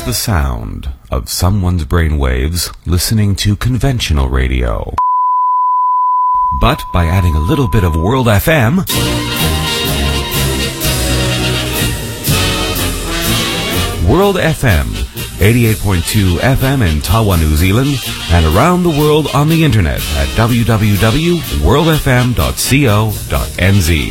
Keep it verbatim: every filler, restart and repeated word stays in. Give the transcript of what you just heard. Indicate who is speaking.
Speaker 1: the sound of someone's brainwaves listening to conventional radio. But by adding a little bit of World F M, World F M, eighty-eight point two F M in Tawa, New Zealand, and around the world on the internet at w w w dot world f m dot co dot n z.